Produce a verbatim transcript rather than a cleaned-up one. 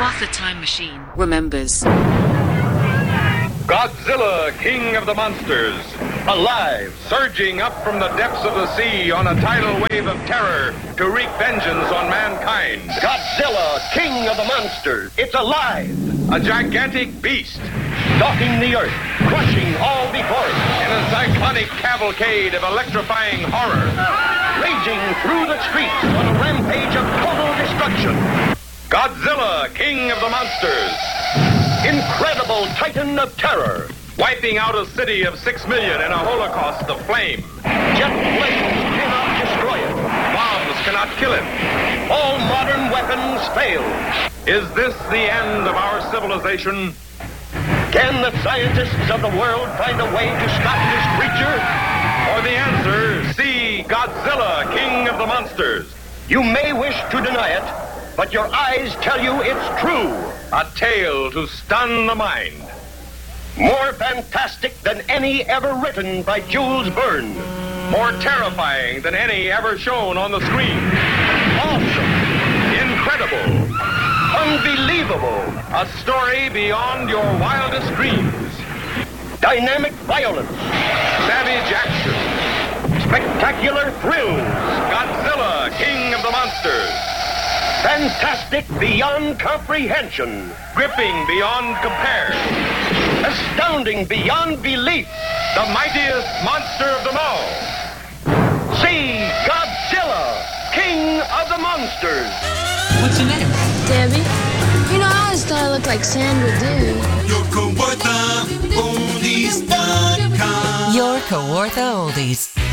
Half the Time Machine remembers. Godzilla, king of the monsters, alive, surging up from the depths of the sea on a tidal wave of terror to wreak vengeance on mankind. Godzilla, king of the monsters, it's alive. A gigantic beast, stalking the earth, crushing all before it. In a cyclonic cavalcade of electrifying horror, raging through the streets on a rampage of total destruction. Godzilla, king of the monsters, incredible titan of terror, wiping out a city of six million in a holocaust of flame. Jet planes cannot destroy it. Bombs cannot kill it. All modern weapons fail. Is this the end of our civilization? Can the scientists of the world find a way to stop this creature? For the answer, see Godzilla, king of the monsters. You may wish to deny it, but your eyes tell you it's true. A tale to stun the mind. More fantastic than any ever written by Jules Verne. More terrifying than any ever shown on the screen. Awesome. Incredible. Unbelievable. A story beyond your wildest dreams. Dynamic violence. Savage action. Spectacular thrills. Godzilla, king of the monsters. Fantastic beyond comprehension. Gripping beyond compare. Astounding beyond belief. The mightiest monster of them all. See Godzilla, king of the monsters. What's your name? Debbie. You know, I always thought I looked like Sandra Doo. Your Kawartha Oldies dot com. Your Kawartha Oldies.